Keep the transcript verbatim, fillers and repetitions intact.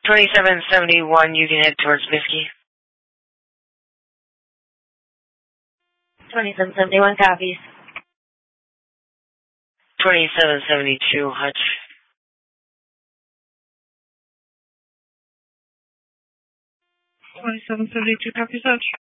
twenty-seven seventy-one, you can head towards Bisky. twenty-seven seventy-one copies. twenty-seven seventy-two, Hutch. twenty-seven seventy-two copies, Hutch.